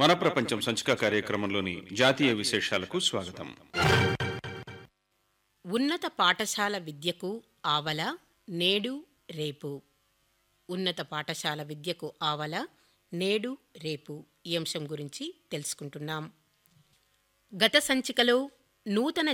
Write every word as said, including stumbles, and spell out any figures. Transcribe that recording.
మన ప్రపంచం సంచిక కార్యక్రమంలోని జాతీయ విశేషాలకు స్వాగతం. ఉన్నత పాఠశాల విద్యకు ఆవల నేడు రేపు. ఉన్నత పాఠశాల విద్యకు ఆవల నేడు రేపు ఈ అంశం గురించి తెలుసుకుంటున్నాం. గత సంచికలో నూతన